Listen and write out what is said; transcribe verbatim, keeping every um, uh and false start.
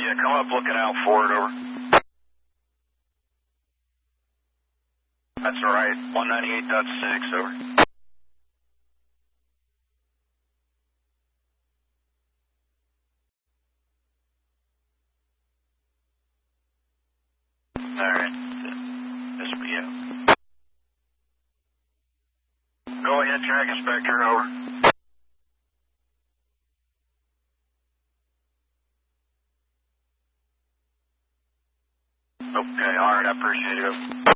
Yeah, come up looking out for it, over. That's all right. one ninety-eight point six, over. All right. S B M. Go ahead, track inspector, over. Okay, all right, I appreciate it.